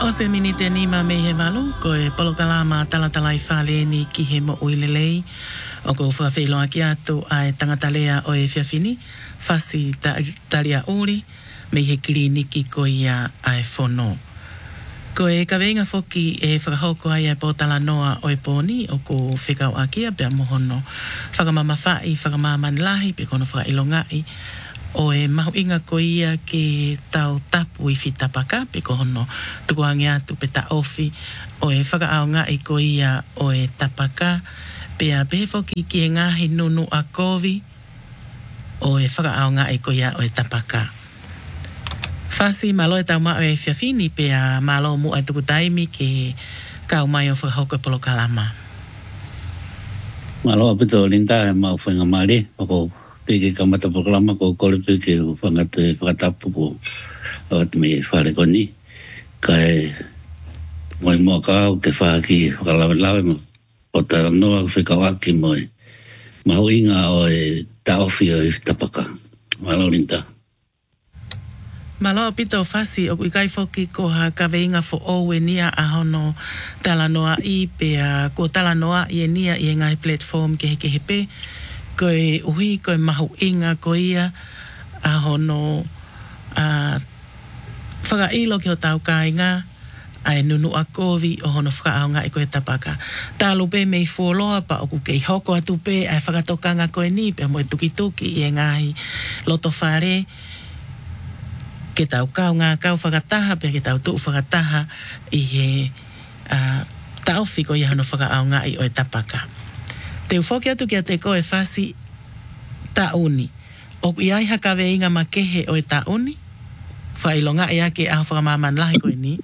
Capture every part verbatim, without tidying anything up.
O se minite ni ma me he malu, ko e polokalama talatalai whale ni ki he mo uilelei, o ko whawhiloa ki atu ai tangatalea o e whiawhini, whasi ta, talia uri, me he kliniki ko ia ai whono. Ko e kawenga foki e whakahoko ai ai pōtala noa o e pōni, o ko whikau a kia pia mohono, whakamama whai, whakamama lahi, pe kono whakailongai, o e mahu inga ko ia ke tau tapu i whitapaka, pe kono tukuangi atu pe ta ofi, o e whakaaonga i ko ia o e tapaka, pe a pehe foki ki e ngahi nunu a kovi, o e whakaaonga i ko ia o e tapaka. Whasi malo e tau mao e whiawhini pe a malo mu ai tuku taimi ke kau mai o whakahoko polo kalama. Malo apito linda e mau whenga mare, o peke kamata polo kalama ko kore peke o whangate whakatapu ko awat me whare koni. Kai moi mua kao ke whaki whakalawe lawe mo o tara noa whekawaki mo e mahu inga o e taofi o i tapaka. Malo linda. Malo pito fasi o ikai foki ko ha kaweinga fo owe nia a hono tala noa i pe a ko tala noa i e nia i e ngai platform ke heke hepe ko e uhi ko e mahu inga ko ia a hono a whaka ilo ki o tau kainga a e nunu a kovi o hono whakaaonga i ko e tapaka. Talu pe mei fuoloa pa o kukei hoko atu pe a whakatokanga ko e ni pe mo e tuki tuki i e ngai loto whare ke tau kau ngā kau whakataha, pe ke tau tuu whakataha i he uh, taofi ko i hano whakaaonga i o e tapaka. Te ufoki atu ki a te ko e whasi tauni. O i ai hakawe inga makehe o e tauni? Whailonga i ake aho whakamaman lahi ko e ni?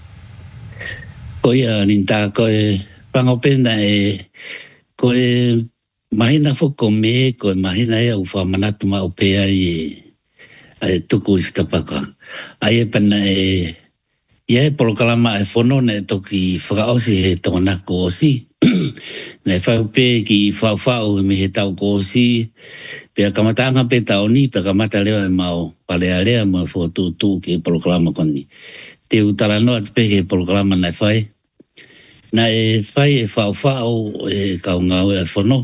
Ko ia ninta ko e pangopena e ko e mahina whuko me, ko e mahina e au whamanatu ma o pea i e ai tuku i tapaka. Ai e pana e ia e polokalama e whono ne toki whakaosi he tōna ko osi. Nei whau pe ki whau whau me he tau ko osi. Pea kamatanga pe taoni, pea kamata leo e mau palea lea mo e whotu tu ki polokalama koni. Te utala noa te pe ke polokalama nei whai. Na e whai e whau whau e kau ngau e whono.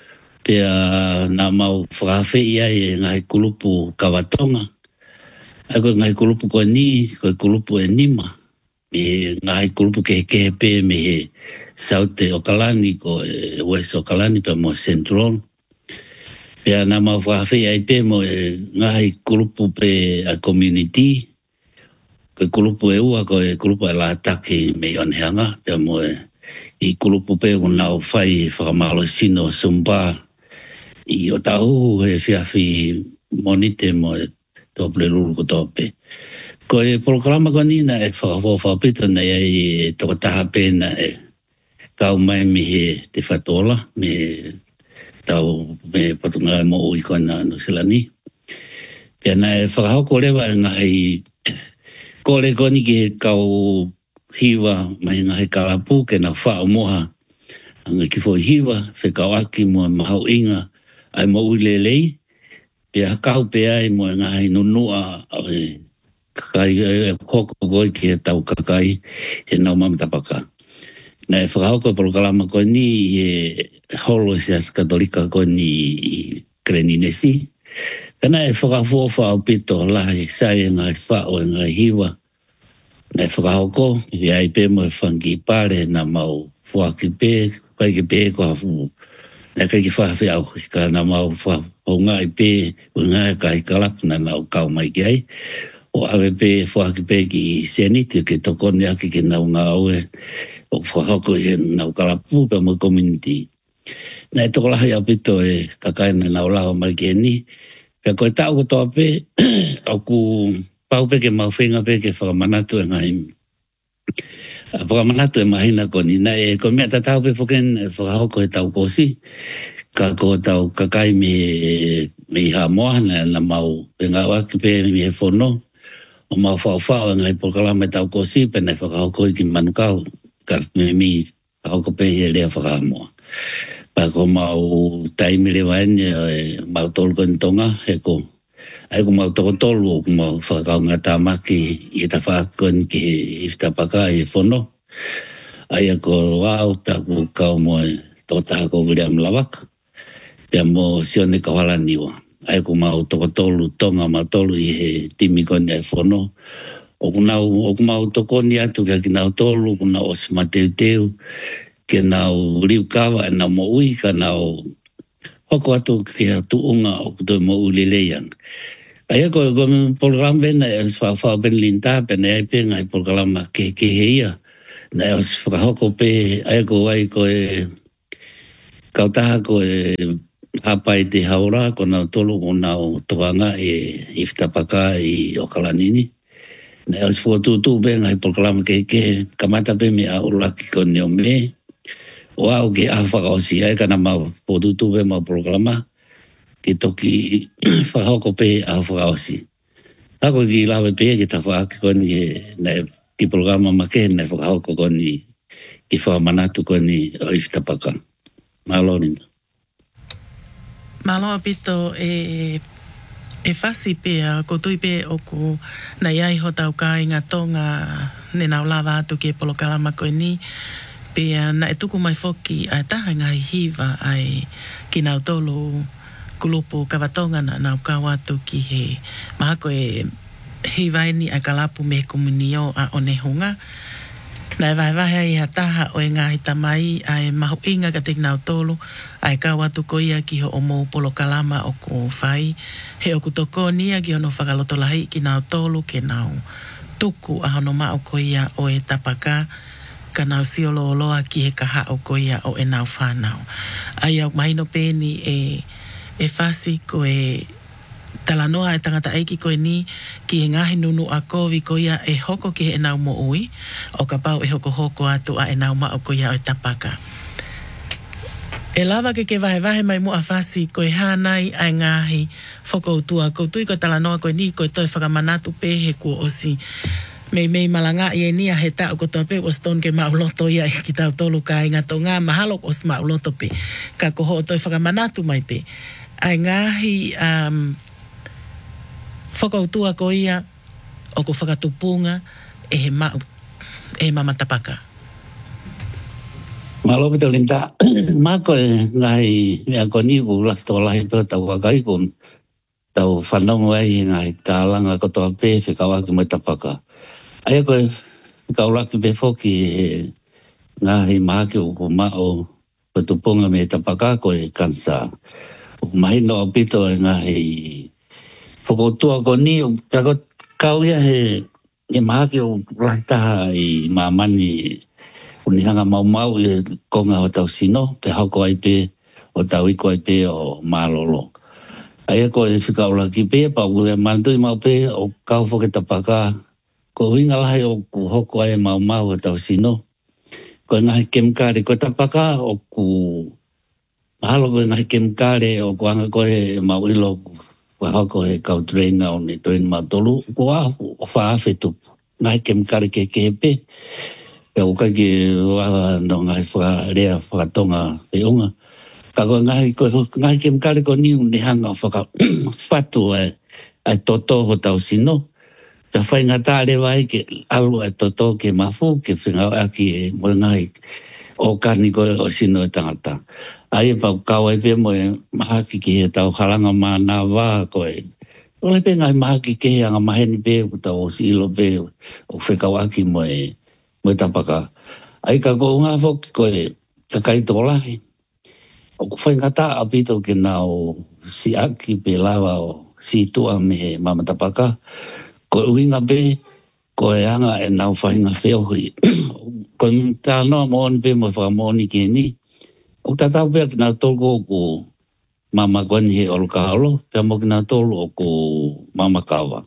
Pea nā mau whakawhi ia e ngai kulupu kawatonga. Ai koe ngai kulupu koe ni, koe kulupu e nima. Me ngai kulupu ke ke pe me he saute o kalani, ko e west o kalani pe mo central. Pea nā mau whakawhi ai pe mo e ngai kulupu pe a community. Koe kulupu e ua, koe kulupu e la atake me yoneanga. Pea mo e i kulupu pe o nau whai whakamalo sino sumba. I o tahu he whiawhi monite mo e tōpere ruru ko tōpe. Ko e polokalama ko nina e whakawhawhawpita nei e tokataha pēna e kau mai me he te whatola, me tau me patunga e mo ui koina nusilani. Pea na e whakahoko rewa e ngahi kore koni ki kau hiwa mai ngahi karapu ke na whao moha. Anga ki fo hiwa, whekawaki mo mahau inga ai mo ulelei, pe hakau pe ai mo ngai nunua e kai e koko goi ki e tau kakai e nau mamatapaka. Na e whakahoko polokalama ko ni e holo sias katolika ko ni i Kreninesi. Kana e whakafuofa au pito lahi sai e ngai whao e ngai hiwa. Na e whakahoko, i ai pe mo e whangi pare na mau fuaki pe, kai ki pe ko hafu. Na kai ki whawhi au ka na mau o ngai pe, o ngai kai kalapuna na o kau mai ki ai. O awe pe whaki pe ki seniti ke tokoni aki ke nau ngā aue o whakako e nau kalapu pe mo community. Na e toko lahi au pito e kakaina nau lao mai ki e ni. Pe koe tau ko toa pe, au ku pau pe ke mau whenga pe ke whakamanatu e ngai a whakamanatu e mahina koni. Na e ko mea tatau pe whoken e whakahoko e tau kosi. Ka ko tau kakai me me ha moa na na mau pe ngā waki pe me he whono. O mau whao whao e ngai polokalama e tau kosi pe nei whakahoko i ki manukau. Ka me mi whakahoko pe he lea whakahamoa. Pa ko mau taimire waene e mau tolu koni tonga he ko ai ko mau toko tolu ko mau whakau ngata maki i ta whakon ki i whtapaka i whono. Ai ako wau pia ku kau mo toko taha ko William Lawaka. Pia mo sione kawala niwa. Ai ko mau toko tolu tonga ma tolu i he timi koni ai whono. O kunau, o kumau toko ni atu kia ki nau tolu, kunau osi mateu teu, kia nau riukawa e nau mo ui ka nau hoko atu kia tuunga o kutoi mo uli leiang. Ai ako ko program bena e swa fa ben linta ben e pe ngai program ke ke heia. Na e swa hoko pe ai ko ai ko e kauta ko e hapai te haura ko nau tolu ko nau tokanga e iftapaka i Okalanini. Na os foto tu ben ai programa ke ke kamata pe me a ulaki ko ne me o au ke a fa o si ai kana ma foto tu be ma programa ke toki fa ho ko pe a fa o si a ko ki la pe ke ta fa ko ni na ki programa ma ke na fa ho ko ni ki fa manatu ko ni o iftapaka maloni malo pito e e fasi pea, ko tui pe o ko na iai ho tau ka inga tonga ne nau lava atu ke polo kalama koe ni, pea na e tuku mai foki a taha ngai hiva ai ki nau tolu kulupu kawatonga na nau ka watu ki he maha koe hiva ni a kalapu me komunio a onehunga. Na e vai vai ai a taha o e ngahi tamai ai mahu inga ka te nau tolu ai ka watu ko ia ki ho omo polo kalama o ko whai he o kutoko nia ki ono whakaloto lahi ki nau tolu ke nau tuku a hono mao ko ia o e tapaka ka nau siolo oloa ki he kaha o ko ia o e nau whanau. Ai au maino pēni e, e whasi ko e talanoa e tangata eiki koe ni ki e ngahi nunu a kovi ko ia e hoko ki he nau mo ui o ka pau e hoko hoko atu a e nau mao ko ia o e tapaka. E lava ke ke vahe vahe mai mua whasi ko e hānai ai ngahi whoko utua ko tui ko talanoa koe ni ko e toi whakamanatu pehe ko osi mei mei malanga i e nia he tau ko tope o stone ke mauloto ia ki tau tolu ka inga to ngā mahalo o si mauloto pe ka koho o toi whakamanatu mai pe ai ngahi um, whakautua ko ia o ko whakatupunga e he mau, e he mamatapaka. Malo pito linta, mako e ngai mea ko ni ku lasto lahi pe tau wakai kun tau whanongo ai ngai tālanga ko toa pe whikawaki mai tapaka. Ai ko e whikawaki pe foki e ngai mahaki o ko mao patupunga me tapaka ko e kansa. O mahino o pito e ngai whakotua ko ni, kako kau ia he, he mahaki o rahitaha i mamani unihanga mau mau i konga o tau sino, pe hako ai pe o tau iko ai pe o malolo. Ai ko e whikaula ki pe, pa ue manatui mau pe o kau whoke tapaka, ko winga lahi o ku hoko ai mau mau o tau sino. Ko ngahi kemkare ko tapaka o ku mahalo ko ngahi kemkare o ku anga ko he mau ilo wa hako he kau treina o ni treina matolu ko a o whaafe tupu ngai kem kare ke kepe e o kai ke wa no ngai wha rea whakatonga e unga ka ko ngai ko ngai kem kare ko ni ni hanga whaka whatu e ai toto ho tau sino pe whai ngata re wai ke alu e toto ke mafu ke whinga aki e mo ngai o karni ko o sino e tangata. Ai pa kawai pe mo mahaki ki he tau haranga ma na wā ko e. Ole pe ngai mahaki ki he anga maheni pe ku tau o silo pe o whekawaki mo e mo e tapaka. Ai ka ko ngā whoki ko e takai tō lahi. O ku whai ngata apito ke nao si aki pe lawa o si tua me he mama tapaka. Ko uinga pe ko e anga e nau whainga wheohui. Ko tā noa mooni pe mo whakamoni ki ni. O tatau pia ki nā toko o ku mama koni he olu kahalo, pia mo ki nā tolu o ku mama kawa.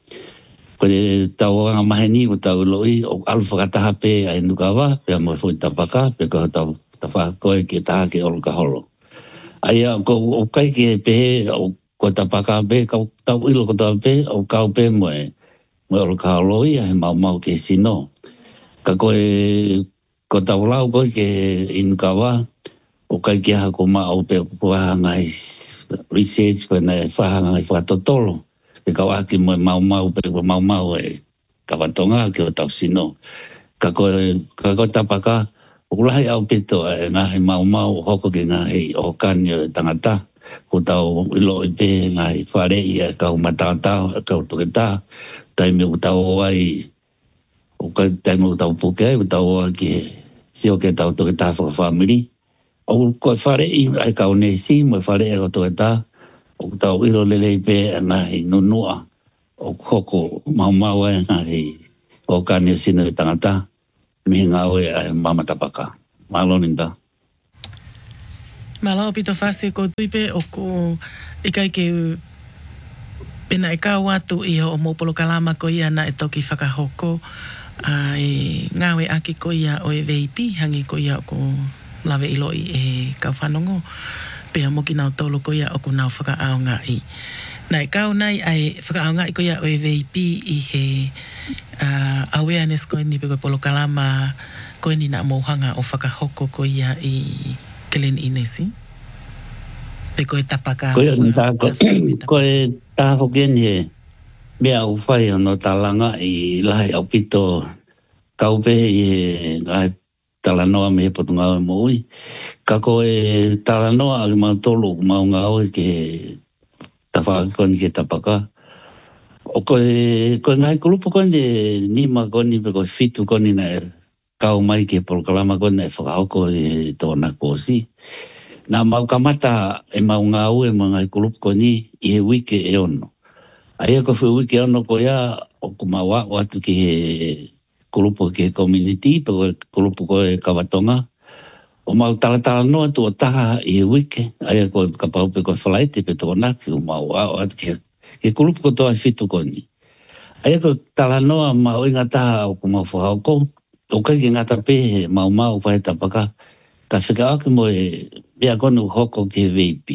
Ko e tau anga maheni o tau loi, o alu whakataha pe a inu kawa, pia mo fui tapaka, pia ko tau tawhakoe ki taha ki olu kahalo. Aia, ko o kai ki pe he, o ko tapaka pe, kau tau ilo ko tau pe, o kau pe mo e, mo olu kahalo ia he mau mau ke sino. Ka ko e, ko tau lau koe ke inu kawa, o kai kia hako maa o pe kua ngai research pe na whahanga i whatotolo. pe ka aki mo mau mau pe mau mau e ka watonga ke o tau sino ka ko ka ko tapaka ulahi au pito e ngahi mau mau hoko ke ngahi o kanyo tangata ko tau ilo te ngahi whare ia ka umatata ka utuketa taimi utau ai o ka taimi utau puke utau ke sio ke tau tuketa whakawhamiri o ko whare i ai ka unesi mo whare e o tuketa o tau ilo lele pe ngahi nunua o hoko mau mau e ngahi o kanyo sino tangata mi ngawe ai mama tapaka maloninda Malo pito fase ko tuipe o ko ikai ke pena e kau atu i o mopolo kalama ko ia na e toki whakahoko a e ngawe aki ko ia o e V I P hangi ko ia o ko lawe iloi e kau whanongo pea moki nau tolo ko ia o ko nau whakaaonga i na e kau nai ai whakaaonga i ko ia o e V I P i he uh, awareness ko ni pe ko polo kalama ko ni na mohanga o whakahoko ko ia i Kelen Inesi. Pe ko e tapaka. Ko e ko e taho kene mea u whai no talanga i lahi au pito kaupe i ngai talanoa me potunga mo ui. Ka ko e talanoa i mau tolu mau ngau ke tawha koni ke tapaka. O ko e ko ngai kulupu koni ni ma koni pe ko fitu koni na kau mai ke proklama koni e whakahoko e tōna kōsi. Nā mau kamata e mau ngau e mga kulupu koni i he wike e ono. Aia ko whi wike ono ko ia o ku mawa o atu ki he kulupu ke community, pe ko kulupu ko e kawatonga. O mau talatala noa tu o taha i he wike. Aia ko kapau pe ko whalaite pe tōna ki o mau o atu ki he kulupu ko toa fitu koni. Aia ko tala noa mau inga taha o ku mau whahauko. O kai ki ngata pe mau mau whae tapaka. Ka whika aki mo e mea konu hoko ke V I P.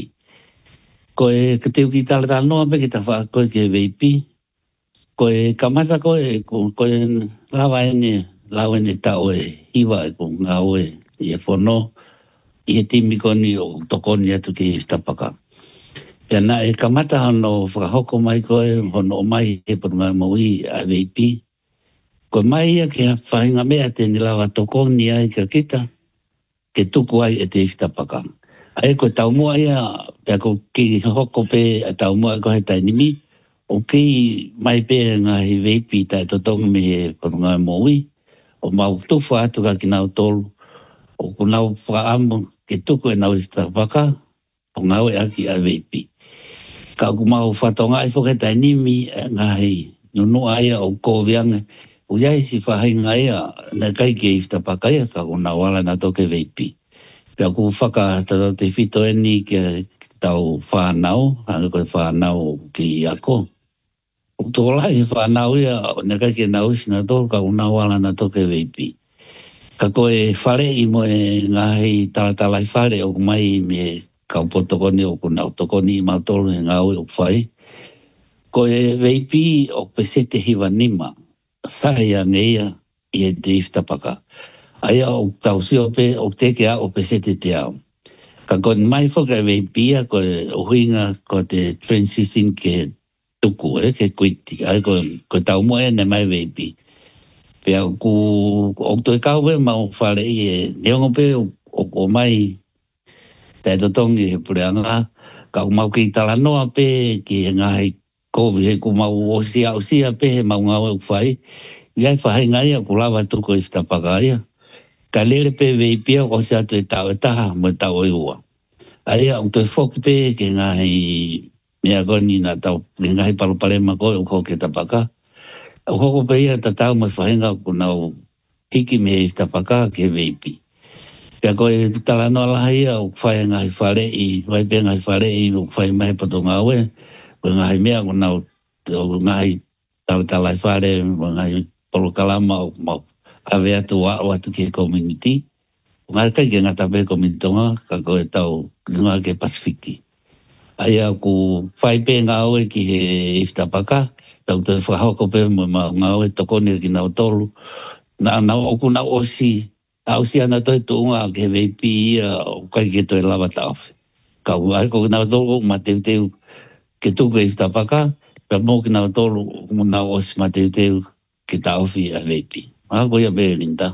Ko e ka teo ki tala tala noa pe ki ta wha koe ke V I P. Ko e kamata ko e ko e lawa ene, lawa ene tau e hiwa e ko ngā oe i e whono. I he timi koni o tokoni atu ki tapaka. Pea na e kamata hono whakahoko mai koe, hono mai e porunga maui a V I P. Ko mai ia ke whahinga mea te ni lawa tokoni ai ka kita, ke tuku ai e te iftapaka. Ai ko tau mua ia, pia ko ki hoko pe a tau mua ko he tainimi, o ki mai pe ngā he V I P tai totonga me he porunga maui, o mau tuwha atu ka ki nau tolu, o ko nau whaamu ke tuku e nau iftapaka, o ngau e aki a V I P. Ka ku mau whatonga i whoke tainimi ngā he nunu aia o kōwianga, o iai si whahinga ia, na kai ke iftapaka ia, ka kuna wala na toke V I P. Pea ku whaka tata te whito eni ke tau whanau, hanga koe whanau ki ako. O tō lai whanau ia, na kai ke nau isi na tō, ka kuna wala na toke V I P. Ka koe whare i mo e ngahi talatalai whare o mai me kau potokoni o kuna otokoni i mautolu e ngau e o whai. Koe V I P o pesete hiwa nima. Saia ngeia i e te iftapaka. Aia o tau sio pe o teke a o pesete te au. Ka kon mai whoka V I P a ko o huinga ko te transition ke tuku e ke kuiti. Ai ko, ko tau mua e ne mai V I P. Pea ku o toi kau pe mau whare i e neongo pe o, o, o mai te totongi he pureanga. Ka o mau ki tala noa pe ki he ngahi kovi he ku mau o sia o sia pe he mau ngau e whai. Iai whai ngai a ku lawa tuko i stapaka ia. Ka lere pe V I P o se atu e tau e taha mo tau e ua. Aia o toi whoki pe ke ngahi mea goni na tau ke ngahi palopalema koe o koke tapaka. O koko pe ia ta tau mai whahinga ku nau hiki me i stapaka ke V I P. Pea koe talanoa laha ia o whai ngahi whare i, wai pe ngahi whare i o whai mahi pato ngā ue. Ko ngahi mea ko nau ngahi talatalai whare, ngahi polokalama o mau awe atu wa o atu ke community. Ngai kai ke ngata pe komitonga ka koe tau ngā ke Pasifiki. Aia ku whai pe ngā oe ki he iftapaka, tau te whahoko pe mo ngā oe tokoni ki nau tolu. Nā nau oku nau osi, au si ana toi tuunga ke V I P ia o kai ke toi lava tauwhi. Ka uai ko nau tolu ma teu teu ke tuku iftapaka, Pea mo ki nau tolu mo nau osi ma teu teu ki ta ofi a veipi. Ma ko ia be linda.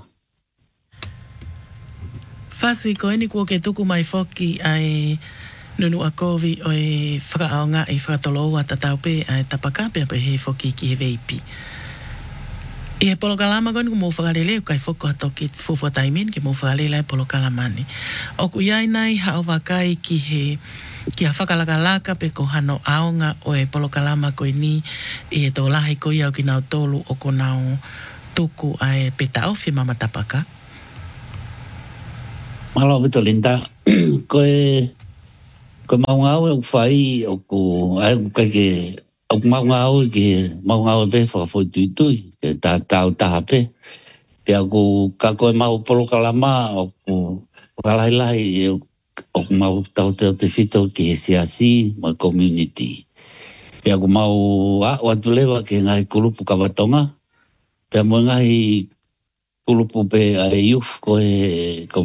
Fasi ko eni kua ke tuku mai foki ai nunu a kovi o e whakaonga i whakatolo a tatau pe ai tapaka pe pe he foki ki he veipi. I he polo kalama koni ku mou whakarele kai whoko ato ki fufu taimin ki mou whakarele ai polo kalamani. O ku iai nai hao wakai ki he ki a whakalakalaka pe ko hano aonga o e polo kalama koi ni i he tō lahi ko iau ki nau tolu o ko nau tuku ai pe tau whi mama tapaka. Malo bito linda. Koe ko maungau e whai o ku ai kai ke o ku maungau ke maungau e wha fo tui tui ke ta tau taha pe pe aku ka koe mau polo kalama o ku kalai lai o ku mau tau te te fito ke siasi ma community pe aku mau a watu lewa ke ngai kulupu kawatonga pe mo ngai kulupu pe ai youth ko e